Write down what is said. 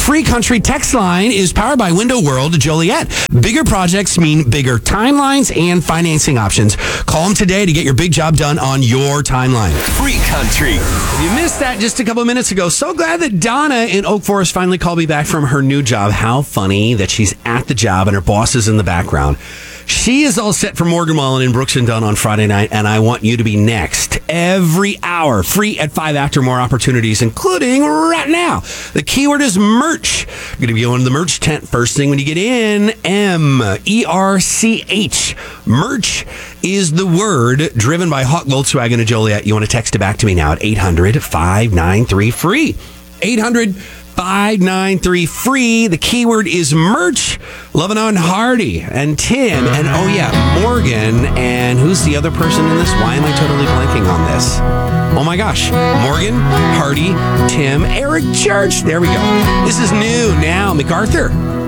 Free Country text line is powered by Window World Joliet. Bigger projects mean bigger timelines and financing options. Call them today to get your big job done on your timeline. Free Country. If you missed that just a couple of minutes ago, so glad that Donna in Oak Forest finally called me back from her new job. How funny that she's at the job and her boss is in the background. She is all set for Morgan Wallen in Brooks and Dunn on Friday night, and I want you to be next every hour, free at 5 after more opportunities, including right now. The keyword is merch. You're going to be going to the merch tent first thing when you get in. MERCH. Merch is the word, driven by Hawk Volkswagen of Joliet. You want to text it back to me now at 800-593-FREE. 800-593-FREE. The keyword is merch. Loving on Hardy and Tim and Morgan. And who's the other person in this? Why am I totally blanking on this? Oh my gosh. Morgan, Hardy, Tim, Eric Church. There we go. This is new now. MacArthur.